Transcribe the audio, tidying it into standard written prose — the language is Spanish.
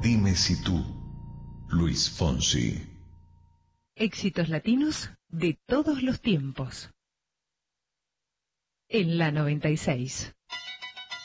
Dime si tú, Luis Fonsi. Éxitos latinos de todos los tiempos. En la 96.